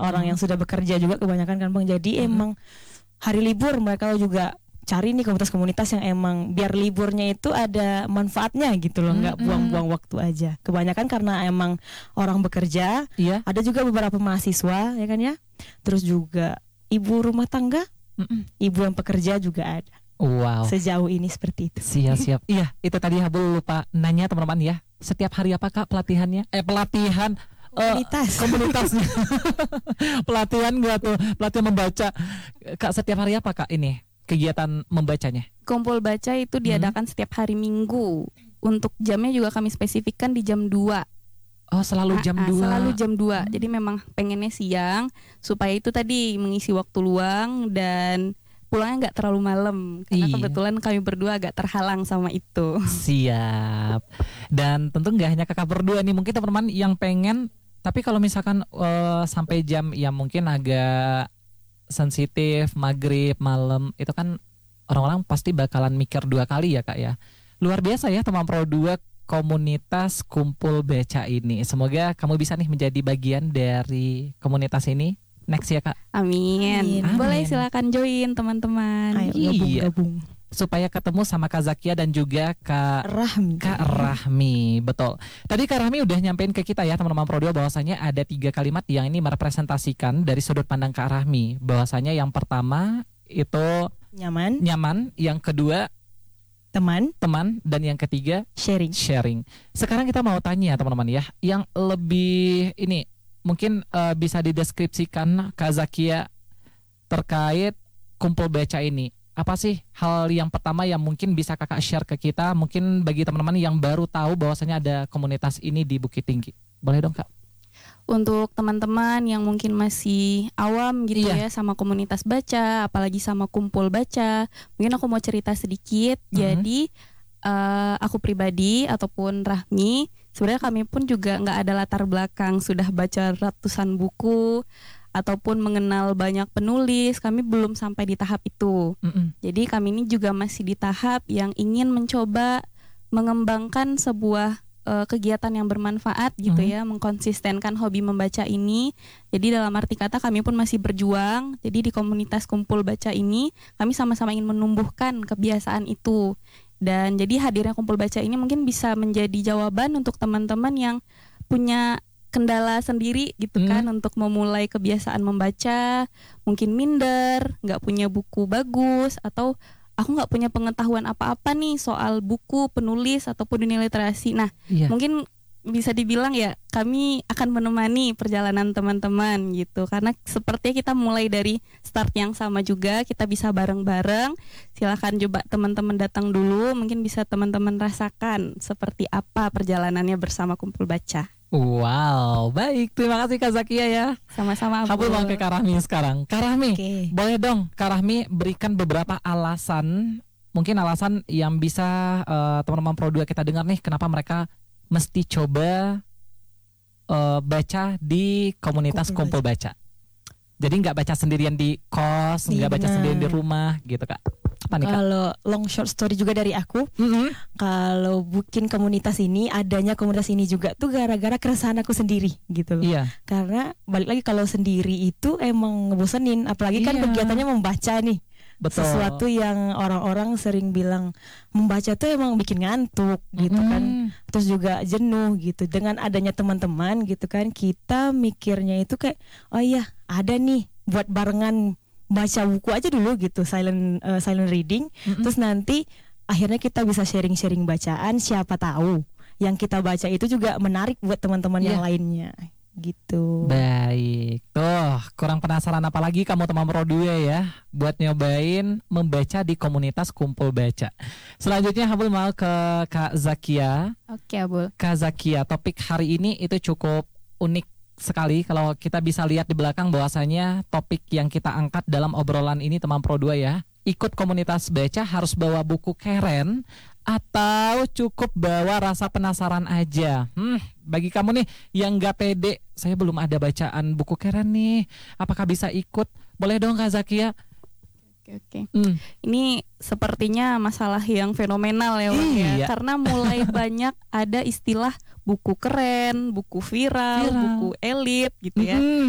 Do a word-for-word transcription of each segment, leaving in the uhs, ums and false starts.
orang-orang yang sudah bekerja juga kebanyakan kan Bang. Jadi mm-hmm. emang hari libur mereka juga cari nih komunitas-komunitas yang emang biar liburnya itu ada manfaatnya gitu loh, nggak mm-hmm. buang-buang waktu aja. Kebanyakan karena emang orang bekerja, yeah. ada juga beberapa mahasiswa ya kan ya. Terus juga ibu rumah tangga, mm-hmm. ibu yang pekerja juga ada. Wow. Sejauh ini seperti itu. Siap-siap. Iya, itu tadi Habul lupa nanya teman-teman ya. Setiap hari apa Kak pelatihannya? Eh pelatihan komunitas. Uh, komunitasnya. Pelatihan enggak tuh? Pelatihan membaca. Kak, setiap hari apa Kak ini? Kegiatan membacanya? Kumpul baca itu diadakan hmm. setiap hari Minggu. Untuk jamnya juga kami spesifikkan di jam dua. Oh, selalu jam nah, dua. Selalu jam dua. Hmm. Jadi memang pengennya siang supaya itu tadi mengisi waktu luang dan pulangnya nggak terlalu malam. Karena iya. kebetulan kami berdua agak terhalang sama itu. Siap. Dan tentu nggak hanya kakak berdua nih, mungkin teman-teman yang pengen. Tapi kalau misalkan uh, sampai jam yang mungkin agak sensitif, maghrib, malam, itu kan orang-orang pasti bakalan mikir dua kali ya Kak ya. Luar biasa ya teman Pro dua komunitas kumpul baca ini. Semoga kamu bisa nih menjadi bagian dari komunitas ini next ya Kak. Amin. Amin. Boleh silakan join teman-teman. Ayo gabung-gabung. Supaya ketemu sama Kak Zakia dan juga Kak Rahmi. Kak Rahmi, betul. Tadi Kak Rahmi udah nyampein ke kita ya teman-teman Pro dua bahwasanya ada tiga kalimat yang ini merepresentasikan dari sudut pandang Kak Rahmi. Bahwasanya yang pertama itu nyaman, nyaman, yang kedua teman, teman, dan yang ketiga sharing. Sharing. Sekarang kita mau tanya teman-teman ya, yang lebih ini mungkin uh, bisa dideskripsikan Kak Zakia terkait kumpul baca ini. Apa sih hal yang pertama yang mungkin bisa kakak share ke kita, mungkin bagi teman-teman yang baru tahu bahwasanya ada komunitas ini di Bukit Tinggi? Boleh dong Kak? Untuk teman-teman yang mungkin masih awam gitu iya. ya sama komunitas baca, apalagi sama kumpul baca, mungkin aku mau cerita sedikit. Mm-hmm. Jadi uh, aku pribadi ataupun Rahmi, sebenarnya kami pun juga nggak ada latar belakang sudah baca ratusan buku ataupun mengenal banyak penulis. Kami belum sampai di tahap itu. Mm-mm. Jadi kami ini juga masih di tahap yang ingin mencoba mengembangkan sebuah uh, kegiatan yang bermanfaat gitu mm-hmm. ya, mengkonsistenkan hobi membaca ini. Jadi dalam arti kata kami pun masih berjuang. Jadi di komunitas kumpul baca ini kami sama-sama ingin menumbuhkan kebiasaan itu. Dan jadi hadirnya kumpul baca ini mungkin bisa menjadi jawaban untuk teman-teman yang punya kendala sendiri gitu kan hmm. untuk memulai kebiasaan membaca, mungkin minder, nggak punya buku bagus, atau aku nggak punya pengetahuan apa-apa nih soal buku, penulis ataupun dunia literasi. Nah, yeah. mungkin bisa dibilang ya kami akan menemani perjalanan teman-teman gitu, karena sepertinya kita mulai dari start yang sama juga, kita bisa bareng-bareng. Silahkan coba teman-teman datang dulu, mungkin bisa teman-teman rasakan seperti apa perjalanannya bersama kumpul baca. Wow, baik. Terima kasih Kak Zakia ya. Sama-sama. Habul mau ke Kak Rahmi sekarang. Kak Rahmi, okay. boleh dong Kak Rahmi berikan beberapa alasan, mungkin alasan yang bisa uh, teman-teman Pro dua kita dengar nih, kenapa mereka mesti coba uh, baca di komunitas kumpul, kumpul baca. Jadi nggak baca sendirian di kos, nggak baca sendirian di rumah, gitu Kak. Apa nih Kak? Kalau long short story juga dari aku, mm-hmm. kalau bikin komunitas ini, adanya komunitas ini juga tuh gara-gara keresahan aku sendiri gitu loh. Iya. Karena balik lagi kalau sendiri itu emang ngebosenin, apalagi kan iya. kegiatannya membaca nih. Betul. Sesuatu yang orang-orang sering bilang membaca tuh emang bikin ngantuk gitu mm-hmm. kan, terus juga jenuh gitu. Dengan adanya teman-teman gitu kan, kita mikirnya itu kayak oh iya ada nih buat barengan baca buku aja dulu gitu, silent uh, silent reading, mm-hmm. terus nanti akhirnya kita bisa sharing-sharing bacaan, siapa tahu yang kita baca itu juga menarik buat teman-teman yeah. yang lainnya gitu. Baik, tuh kurang penasaran apa lagi kamu teman Pro dua ya buat nyobain membaca di komunitas kumpul baca. Selanjutnya Habul mau ke Kak Zakia. Oke Habul. Kak Zakia, topik hari ini itu cukup unik sekali kalau kita bisa lihat di belakang bahwasanya topik yang kita angkat dalam obrolan ini teman Pro dua ya. Ikut komunitas baca harus bawa buku keren atau cukup bawa rasa penasaran aja? Hmm, bagi kamu nih yang gak pede, saya belum ada bacaan buku keren nih, apakah bisa ikut? Boleh dong Kak Zakia? Oke oke. Hmm. Ini sepertinya masalah yang fenomenal ya, iya. ya. Karena mulai banyak ada istilah buku keren, buku viral, viral. buku elit gitu ya. Mm-hmm. Entah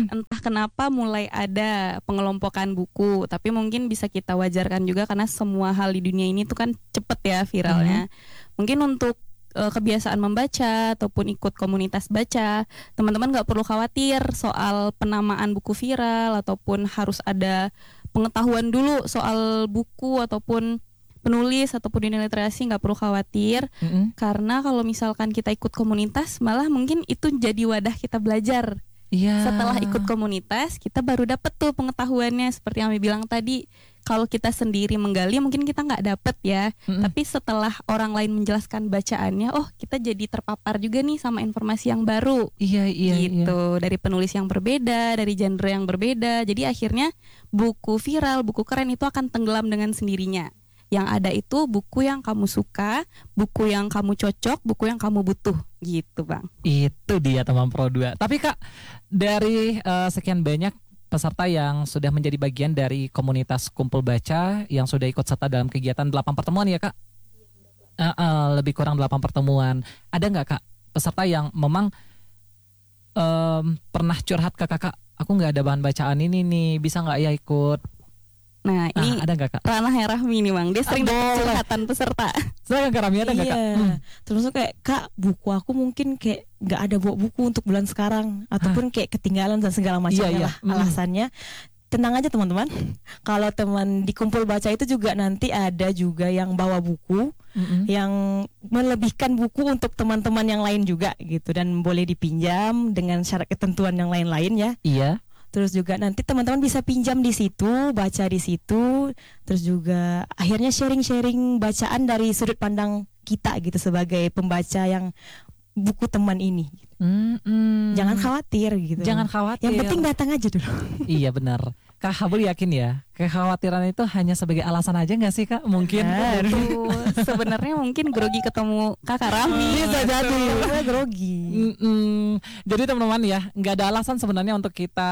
kenapa mulai ada pengelompokan buku, tapi mungkin bisa kita wajarkan juga karena semua hal di dunia ini tuh kan cepet ya viralnya. Mm-hmm. Mungkin untuk uh, kebiasaan membaca ataupun ikut komunitas baca, teman-teman nggak perlu khawatir soal penamaan buku viral ataupun harus ada pengetahuan dulu soal buku ataupun penulis ataupun dunia literasi, nggak perlu khawatir. Mm-hmm. Karena kalau misalkan kita ikut komunitas, malah mungkin itu jadi wadah kita belajar. Yeah. Setelah ikut komunitas, kita baru dapet tuh pengetahuannya. Seperti yang Ami bilang tadi, kalau kita sendiri menggali mungkin kita nggak dapet ya. Mm-hmm. Tapi setelah orang lain menjelaskan bacaannya, oh kita jadi terpapar juga nih sama informasi yang baru. Iya iya. Gitu, iya. Dari penulis yang berbeda, dari genre yang berbeda. Jadi akhirnya buku viral, buku keren itu akan tenggelam dengan sendirinya. Yang ada itu buku yang kamu suka, buku yang kamu cocok, buku yang kamu butuh, gitu Bang. Itu dia teman Pro dua. Tapi Kak, dari uh, sekian banyak peserta yang sudah menjadi bagian dari komunitas Kumpul Baca, yang sudah ikut serta dalam kegiatan delapan pertemuan ya Kak? Uh, uh, lebih kurang delapan pertemuan. Ada nggak Kak peserta yang memang um, pernah curhat ke Kakak, aku nggak ada bahan bacaan ini nih, bisa nggak ya ikut? Nah ini ah, ada gak, Kak? ranahnya Rahmi nih Bang. Dia sering dapat curhatan peserta. Silakan Kak Rahmi, ada iya. gak Kak? Hmm. Terus kayak Kak, buku aku mungkin kayak gak ada bawa buku untuk bulan sekarang, ataupun kayak ketinggalan dan segala macam iya, iya. lah hmm. alasannya. Tenang aja teman-teman. Kalau teman di Kumpul Baca itu juga nanti ada juga yang bawa buku, mm-hmm. yang melebihkan buku untuk teman-teman yang lain juga gitu, dan boleh dipinjam dengan syarat ketentuan yang lain-lain ya. Iya. Terus juga nanti teman-teman bisa pinjam di situ, baca di situ. Terus juga akhirnya sharing-sharing bacaan dari sudut pandang kita gitu sebagai pembaca yang buku teman ini. Mm-mm. Jangan khawatir gitu. Jangan khawatir. Yang penting datang aja dulu. Iya benar. Kak Habul yakin ya, kekhawatiran itu hanya sebagai alasan aja nggak sih Kak? Mungkin. Sebenarnya mungkin grogi ketemu Kakak Rahmi. Bisa jadi. Grogi. Mm-mm. Jadi teman-teman ya, nggak ada alasan sebenarnya untuk kita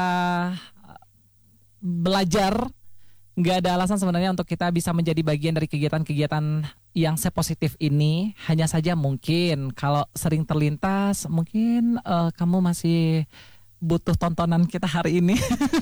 belajar. Nggak ada alasan sebenarnya untuk kita bisa menjadi bagian dari kegiatan-kegiatan yang sepositif ini. Hanya saja mungkin kalau sering terlintas, mungkin uh, kamu masih butuh tontonan kita hari ini.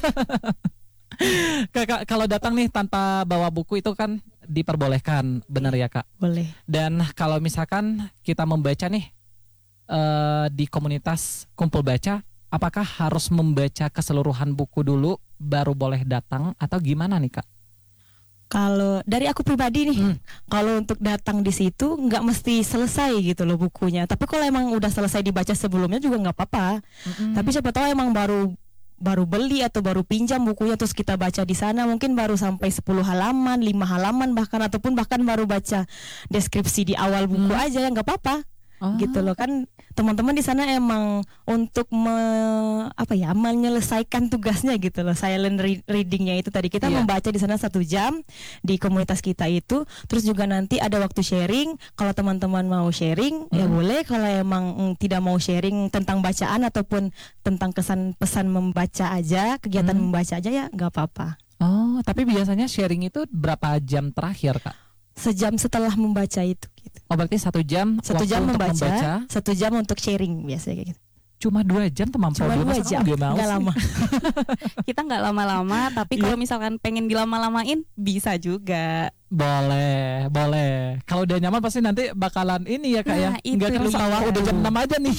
Kakak, kalau datang nih tanpa bawa buku itu kan diperbolehkan, benar ya Kak? Boleh. Dan kalau misalkan kita membaca nih uh, di komunitas Kumpul Baca, apakah harus membaca keseluruhan buku dulu baru boleh datang atau gimana nih Kak? Kalau dari aku pribadi nih, hmm. kalau untuk datang di situ nggak mesti selesai gitu loh bukunya. Tapi kalau emang udah selesai dibaca sebelumnya juga nggak apa-apa. Hmm. Tapi siapa tahu emang baru baru beli atau baru pinjam bukunya terus kita baca di sana, mungkin baru sampai sepuluh halaman, lima halaman bahkan, ataupun bahkan baru baca deskripsi di awal buku hmm. aja, ya nggak apa-apa. Oh. Gitu loh kan, teman-teman di sana emang untuk me, apa ya menyelesaikan tugasnya gitu loh. Silent readingnya itu tadi kita yeah. membaca di sana satu jam di komunitas kita itu. Terus juga nanti ada waktu sharing. Kalau teman-teman mau sharing hmm. ya boleh. Kalau emang mm, tidak mau sharing tentang bacaan ataupun tentang kesan pesan membaca aja, kegiatan hmm. membaca aja, ya nggak apa-apa. Oh, tapi biasanya sharing itu berapa jam terakhir Kak? Sejam setelah membaca itu gitu. Oh berarti satu jam Satu jam membaca, membaca, satu jam untuk sharing biasanya kayak gitu. Cuma dua jam teman Cuma dua jam, nggak lama. Kita nggak lama-lama, tapi kalau misalkan pengen dilama-lamain bisa juga. Boleh, boleh. Kalau udah nyaman pasti nanti bakalan ini ya Kak nah, ya. Nggak terus awal udah jam enam aja nih.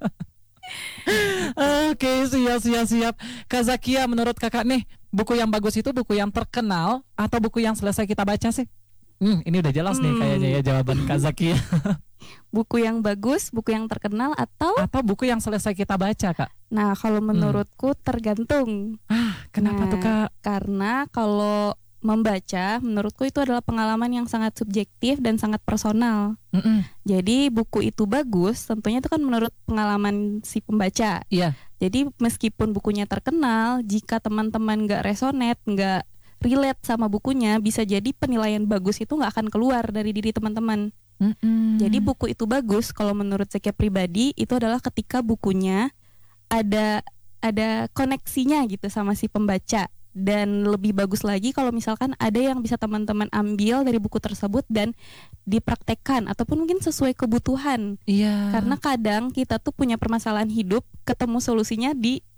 Oke, siap siap siap. Kak Zakia, menurut Kakak nih, buku yang bagus itu buku yang terkenal atau buku yang selesai kita baca sih? Hmm, ini udah jelas nih hmm. kayaknya ya jawaban Kak Zakia. Buku yang bagus, buku yang terkenal atau atau buku yang selesai kita baca Kak? Nah kalau menurutku hmm. tergantung. Ah kenapa nah, tuh Kak? Karena kalau membaca menurutku itu adalah pengalaman yang sangat subjektif dan sangat personal. Mm-mm. Jadi buku itu bagus tentunya itu kan menurut pengalaman si pembaca. Iya. Jadi meskipun bukunya terkenal, jika teman-teman gak resonate, gak relate sama bukunya, bisa jadi penilaian bagus itu nggak akan keluar dari diri teman-teman. Mm-hmm. Jadi buku itu bagus kalau menurut saya pribadi itu adalah ketika bukunya ada ada koneksinya gitu sama si pembaca. Dan lebih bagus lagi kalau misalkan ada yang bisa teman-teman ambil dari buku tersebut dan dipraktekkan ataupun mungkin sesuai kebutuhan. Iya. Karena kadang kita tuh punya permasalahan hidup, ketemu solusinya di